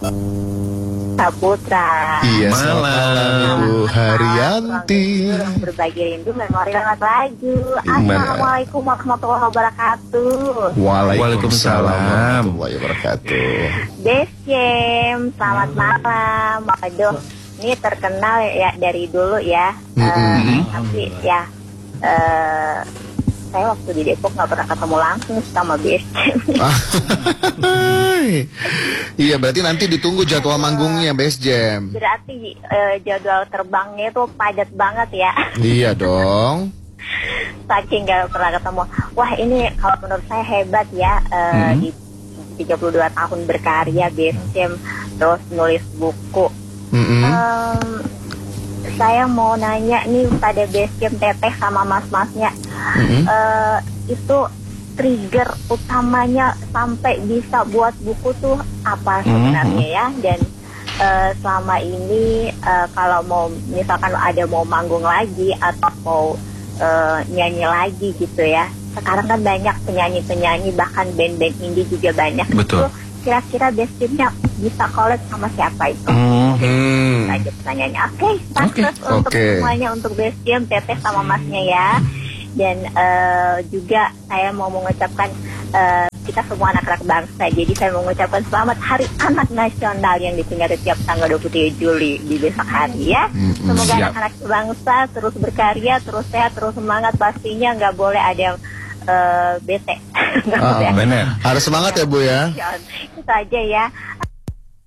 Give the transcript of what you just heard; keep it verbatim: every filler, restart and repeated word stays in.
Saputra. Iya, Malam. malam Ibu Haryanti. Berbagi rindu memori lewat lagu. Gimana? Assalamualaikum warahmatullahi wabarakatuh. Waalaikumsalam warahmatullahi wabarakatuh. Best Jam, selamat malam. Aduh, ini terkenal ya dari dulu ya. Mm-mm. Eh, tapi ya, eh, saya waktu di Depok nggak pernah ketemu langsung sama Best Jam. Iya, berarti nanti ditunggu jadwal manggungnya Best Jam. Berarti eh, jadwal terbangnya itu padat banget ya. Iya dong. Saking gak pernah ketemu. Wah, ini kalau menurut saya hebat ya. eh, Hmm. Di tiga puluh dua tahun berkarya Best Jam, terus nulis buku. Mm-mm. Em, saya mau nanya nih pada Best Jam, Teteh sama mas-masnya, Mm-mm. eh, itu trigger utamanya sampai bisa buat buku tuh apa sebenarnya ya? Dan eh, selama ini eh, kalau mau misalkan ada mau manggung lagi atau mau eh, nyanyi lagi gitu ya, sekarang kan banyak penyanyi-penyanyi, bahkan band-band indie juga banyak. Betul. Itu kira-kira Best Jam-nya bisa collab sama siapa itu? Hmm. Aja pertanyaannya. Oke, sukses untuk Oke. semuanya, untuk Best Jam, Teteh sama Masnya ya. Dan eh, juga saya mau mengucapkan eh, kita semua anak-anak bangsa. Jadi saya mau mengucapkan selamat Hari Anak Nasional yang diperingati tiap tanggal dua puluh tiga Juli di besok hari ya. Mm-mm. Semoga Siap. anak-anak bangsa terus berkarya, terus sehat, terus semangat. Pastinya nggak boleh ada yang eh, bete. Nggak Ah, boleh ada bener. Harus semangat ya Bu ya. Itu aja ya.